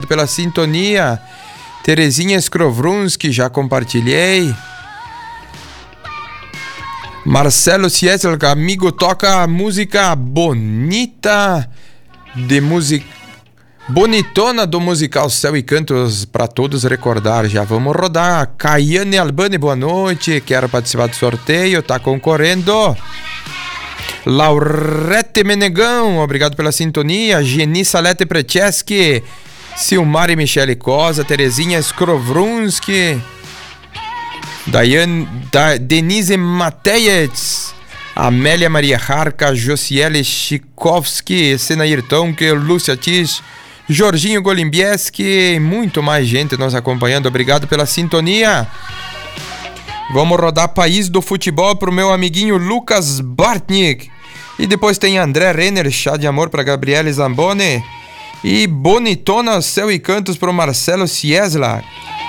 pela sintonia. Terezinha Skrovrunski, já compartilhei. Marcelo Ciesel, amigo, toca música bonita de música bonitona do musical Céu e Cantos para todos recordar. Já vamos rodar. Caiane Albani, boa noite, quero participar do sorteio, tá concorrendo. Laurete Menegão, obrigado pela sintonia. Geni Salete Precheski, Silmar e Michele Cosa, Terezinha Skrovrunski, Denise Matejec, Amélia Maria Harka, Josiele Chikovski, Senair Tonke, Lúcia Tisch, Jorginho Golimbieski, muito mais gente nos acompanhando. Obrigado pela sintonia. Vamos rodar País do Futebol pro meu amiguinho Lucas Bartnik. E depois tem André Renner, Chá de Amor para Gabriele Zamboni. E Bonitona, Céu e Cantos pro Marcelo Ciesla.